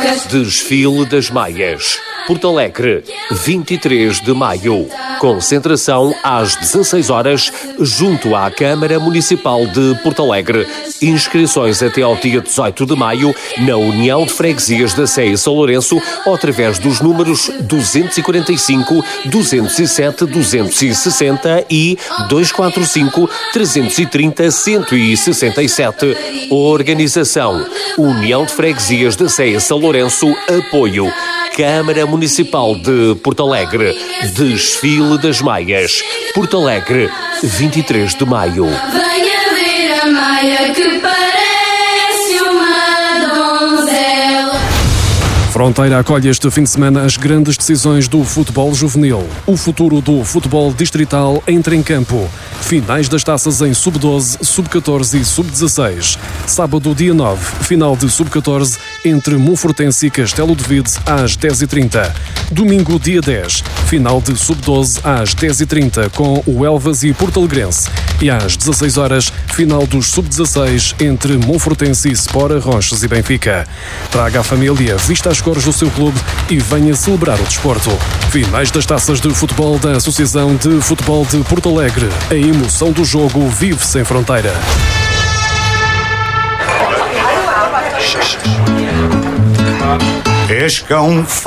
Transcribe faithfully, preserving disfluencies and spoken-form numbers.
Desfile das Maias. Porto Alegre, vinte e três de maio. Concentração às dezasseis horas, junto à Câmara Municipal de Porto Alegre. Inscrições até ao dia dezoito de maio na União de Freguesias da Sé e São Lourenço ou através dos números duzentos e quarenta e cinco, duzentos e sete, duzentos e sessenta e duzentos e quarenta e cinco, trezentos e trinta, cento e sessenta e sete. Organização: União de Freguesias da Sé e São Lourenço. Apoio: Câmara Municipal de Porto Alegre. Desfile das Maias. Porto Alegre, vinte e três de maio. Venha ver a Maia que parece uma donzela. Fronteira acolhe este fim de semana as grandes decisões do futebol juvenil. O futuro do futebol distrital entra em campo. Finais das taças em sub doze, sub catorze e sub dezasseis. Sábado, dia nove, final de sub catorze entre Monfortense e Castelo de Vide às dez e trinta. Domingo, dia dez, final de sub doze às dez e trinta com o Elvas e Porto Alegrense. E às dezasseis horas, final dos sub dezasseis entre Monfortense e Sport Arronches e Benfica. Traga a família, vista as cores do seu clube e venha celebrar o desporto. Finais das taças de futebol da Associação de Futebol de Porto Alegre. A emoção do jogo vive sem fronteira. És cão